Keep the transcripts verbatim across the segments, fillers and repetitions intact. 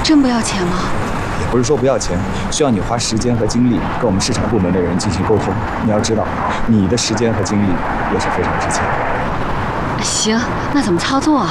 真不要钱吗？ 也不是说不要钱，需要你花时间和精力跟我们市场部门的人进行沟通。你要知道，你的时间和精力也是非常值钱的。 行，那怎么操作啊？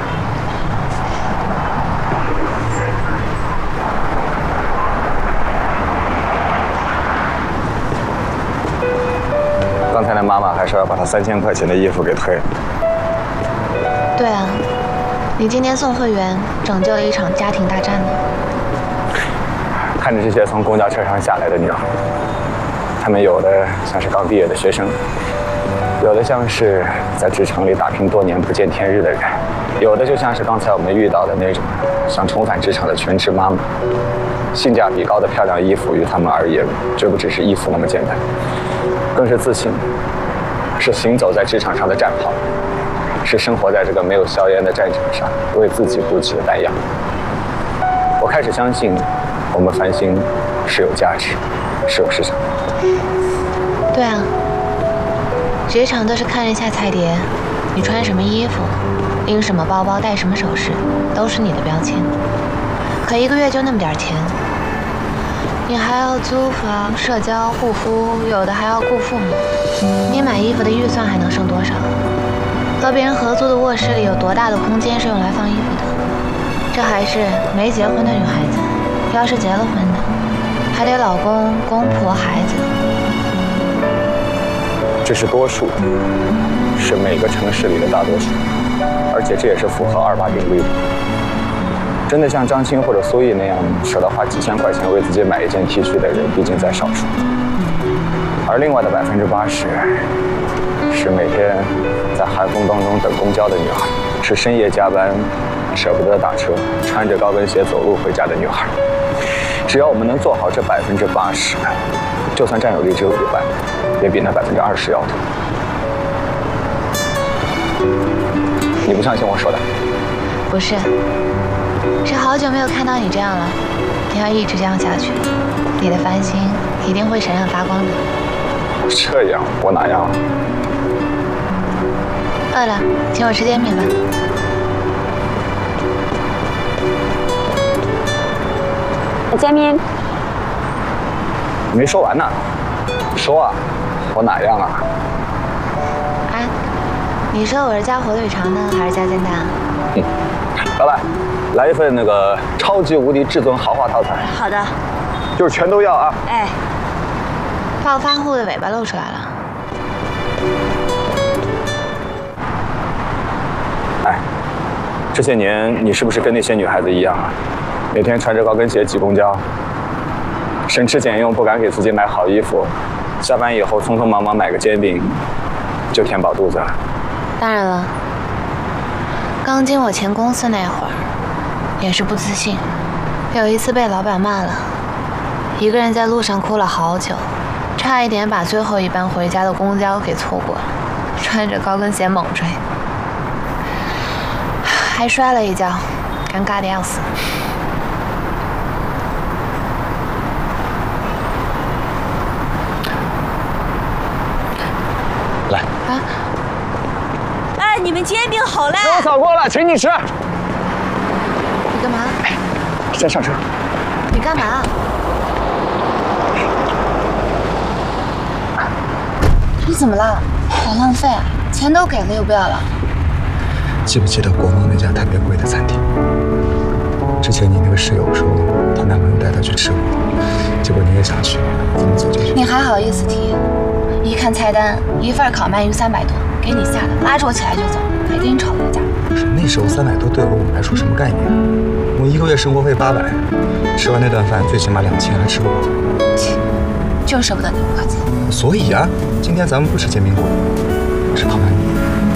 刚才那妈妈还说要把她三千块钱的衣服给退了。 对啊，你今天送会员，拯救了一场家庭大战呢。 看着这些从公交车上下来的女孩，她们有的像是刚毕业的学生，有的像是在职场里打拼多年不见天日的人，有的就像是刚才我们遇到的那种想重返职场的全职妈妈。性价比高的漂亮衣服于她们而言，绝不只是衣服那么简单，更是自信，是行走在职场上的战袍，是生活在这个没有硝烟的战场上为自己补给的弹药。我开始相信，我们繁星是有价值，是有市场。 对啊，职场都是看人下菜碟，你穿什么衣服，拎什么包包，戴什么首饰，都是你的标签。可一个月就那么点钱，你还要租房、社交、护肤，有的还要顾父母。你买衣服的预算还能剩多少？和别人合租的卧室里有多大的空间是用来放衣服的？这还是没结婚的女孩子，要是结了婚的，还得老公、公婆、孩子。 这是多数，是每个城市里的大多数，而且这也是符合二八定律的。真的像张青或者苏毅那样舍得花几千块钱为自己买一件 T 恤的人，毕竟在少数。而另外的百分之八十，是每天在寒风当中等公交的女孩，是深夜加班舍不得打车，穿着高跟鞋走路回家的女孩。只要我们能做好这百分之八十，就算占有率只有一半，也比那百分之二十要多。你不相信我说的？ 不是，是好久没有看到你这样了。你要一直这样下去，你的繁星一定会闪闪发光的。 这样我哪样了？ 饿了，请我吃煎饼吧。 煎饼。 你没说完呢，说啊，我哪样啊？ 啊，你说我是加火腿肠呢，还是加煎蛋？ 嗯，老板，来一份那个超级无敌至尊豪华套餐。 好的。 就是全都要啊。 哎，暴发户的尾巴露出来了。 哎，这些年你是不是跟那些女孩子一样啊？每天穿着高跟鞋挤公交，省吃俭用不敢给自己买好衣服，下班以后匆匆忙忙买个煎饼，就填饱肚子了。 当然了，刚进我前公司那会儿，也是不自信。有一次被老板骂了，一个人在路上哭了好久，差一点把最后一班回家的公交给错过了，穿着高跟鞋猛追，还摔了一跤，尴尬的要死。 来啊！ 哎，你们煎饼好嘞！ 我扫过了，请你吃。 你干嘛？ 哎，先上车。 你干嘛？ 你怎么了？好浪费啊！钱都给了又不要了。 记不记得国贸那家特别贵的餐厅？之前你那个室友说她男朋友带她去吃过，结果你也想去，怎么走就去。 你还好意思提？一看菜单，一份烤鳗鱼三百多，给你下了，拉着我起来就走，还跟你吵了个架。 不是那时候三百多对我们来说什么概念？我一个月生活费八百，吃完那顿饭最起码两千，还吃不饱。 切，就舍不得你五块钱。 所以啊，今天咱们不吃煎饼果子，吃烤鳗鱼。